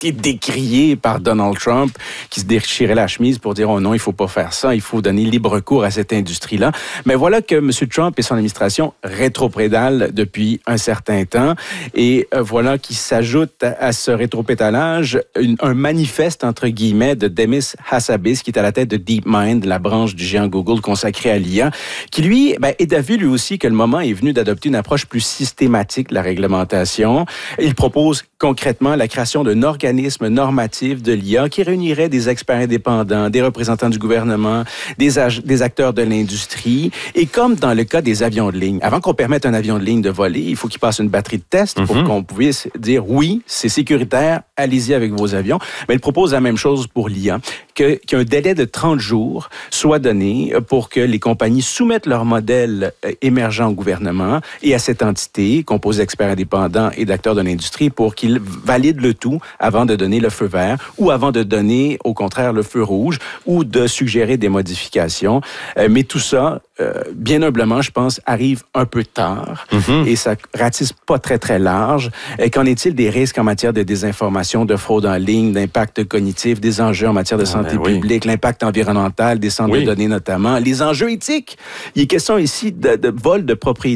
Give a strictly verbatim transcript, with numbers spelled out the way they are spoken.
été décrié par Donald Trump, qui se déchirait la chemise pour dire « Oh non, il faut pas faire ça, il faut donner libre cours à cette industrie-là ». Mais voilà que M. Trump et son administration rétropédalent depuis un certain temps. Et euh, voilà qui s'ajoute à, à ce rétropédalage une, un manifeste, entre guillemets, de Demis Hassabis, qui est à la tête de DeepMind, la branche du géant Google consacrée à l'I A, qui lui ben, est d'avis lui aussi que le moment est venu d'adopter une approche plus systématique de la réglementation. Il propose concrètement la création d'un organisme normatif de l'I A qui réunirait des experts indépendants, des représentants du gouvernement, des, ag- des acteurs de l'industrie. Et comme dans le cas des avions de ligne, avant qu'on permette un avion de ligne de voler, il faut qu'il passe une batterie de tests mm-hmm. pour qu'on puisse dire oui, c'est sécuritaire, allez-y avec vos avions. Mais il propose la même chose pour l'I A, que, qu'un délai de trente jours soit donné pour que les compagnies soumettent leurs modèles émergents au gouvernement et à cette entité, composée d'experts indépendants et d'acteurs de l'industrie, pour qu'ils valident le tout avant de donner le feu vert ou avant de donner, au contraire, le feu rouge ou de suggérer des modifications. Euh, mais tout ça, euh, bien humblement, je pense, arrive un peu tard mm-hmm. et ça ratisse pas très, très large. Et qu'en est-il des risques en matière de désinformation, de fraude en ligne, d'impact cognitif, des enjeux en matière de santé ah ben publique, oui. l'impact environnemental, des centres oui. de données notamment, les enjeux éthiques? Il est question ici de, de vol de propriété